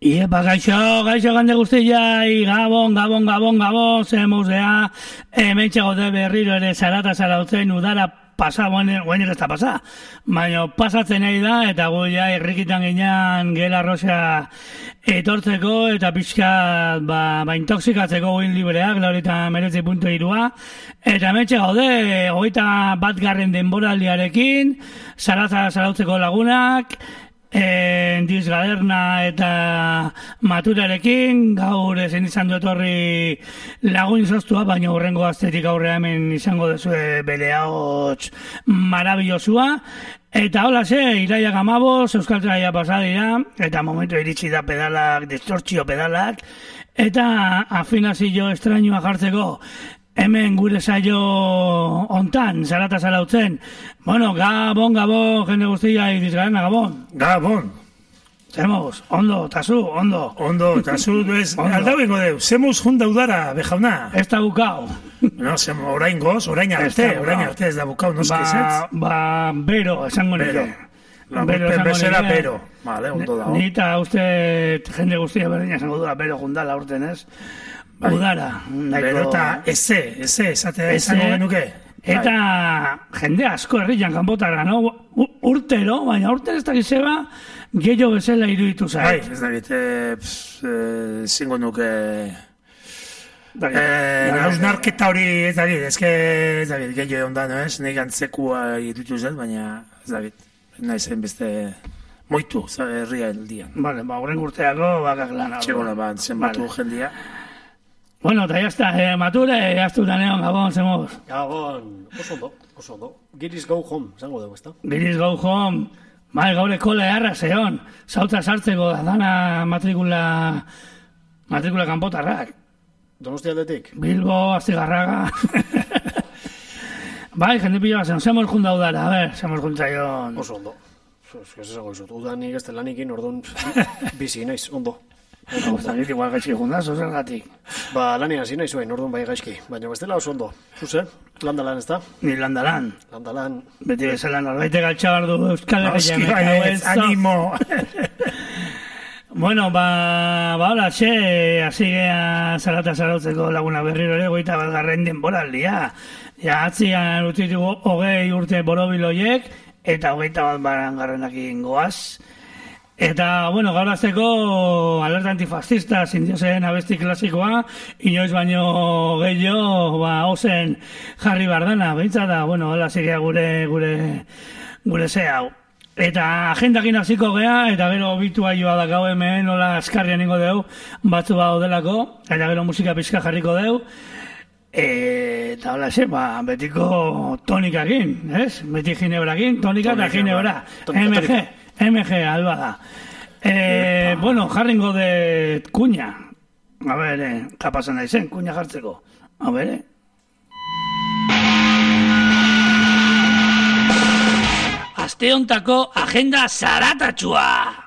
Iepa, gaixo gande guztiai, gabon, zemuzea, hemen txagote berriro ere zarata zarautzen udara pasa, guain ez da pasa, baina pasatzen nahi da, eta gu ja irrikitan ginean gela rosa etortzeko, eta pixka, intoxikatzeko guin libreak, 89.3, eta hemen txagode, 21. denboraldiarekin, zarata zarautzeko lagunak, Diz Gaderna eta Maturarekin, gaur ezin izan du etorri lagun izoztua, baina hurrengo astetik aurrea hemen izango dezue bere ahots marabilosua. Eta hola iraiak 15, Euskal Traia pasadira, eta momentu iritsi da pedalak, distortzio pedalak, eta afinazio estrainua jartzeko. Hemen gure saio ontan, zarata zarautzen. Bueno, gabon, jende guztia idizgaren, gabon. Gabon. Zemuz, ondo, tazu, ondo. Ondo, tazu, ez, aldau ingo deu. Zemuz junda udara, bejauna. Ez da bukau. No, orain goz, orain arte ez da bukau, noski ez? Bero, esango nire. Bezera bero. Vale, ondo dago. Nita uste jende guztia berdina esango dura bero jundala urten, ez? Udara. Bero eta esatea izango genuke. Eta jende asko herrian kanpotara, no? Urtero, baina urten ez dakiz zeba, gehiago bezala iruditu zait. Ez dakit, zingo nuke... Hausnarketa hori ez dakit, gehiago egon da, no ez? Nik antzekua iruditu zen, baina ez dakit. Naizen beste moitu, herria eldian. Bale, horren urteako bakak lan. Txegola, zenbatu jendia. Bueno, eta jazta, Mature, jaztu da neon, gabon, zemuz. Gabon, oso ondo. Giriz go home, zango dugu, ezta? Giriz go home, bai, gaur ekole harra zeon, zauta sartzeko dana matrikula kanpotarrak. Donosti aldetik? Bilbo, Astigarraga. Bai, jende pila zen, zemuz junda udara, a ber, zemuz juntzaion. Oso ondo. Ez esango izut, udanik ez lanikin, orduan bizi naiz, ondo. Zagit, igual gaizki jundaz, ozergatik. Lanien hasi nahi zuen, orduan bai gaizki. Baina bestela oso ondo. Zuze, landalan ez da? Ni landalan. Landalan. Beti bezala norbaite galtxabar du Euskal Herria. Animo. Bueno, hola, hasi gea zarata zarautzeko laguna berriro ere, 21. denboraldia. Ja, atzian utitugu 20 urte borobiloiek, eta 21 barangarrenakin goaz. Eta, bueno, gaur azteko alerta antifascista zindiozen abesti klasikoa, inoiz baino gehiago, ozen jarri bardana, behintzat da, bueno, hola zigea gure ze hau. Eta agendakin hasiko gea, eta gero bitua joa da gau hemen, hola askarrian ingo deu, batzu bau delako, eta gero musika pizka jarriko deu, eta hola betiko tonikakin, ez? Beti ginebrakin, tonika eta ginebra, MG, alba da. Bueno, jarringo de kuña. A ver, kapasan naizen, kuña jartzeko. A ver, Aste hontako agenda zaratatxua.